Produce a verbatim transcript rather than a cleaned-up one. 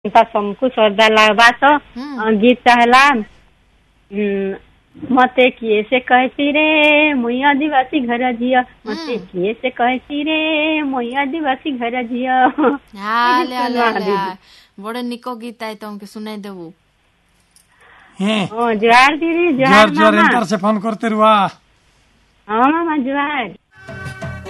समकु श्रद्धा लागबा तो गीत चाहला मते किए से कहती रे मुई आदिवासी घर झिया मते किए से कहती रे मुई आदिवासी घर झिया। हाले हाले हाले बड़े निको गीत आए तो हमके सुनाई देबू। हैं जोहार दीदी जोहार जोहार एंकर से फोन करते रुआ। हां मामा जोहार।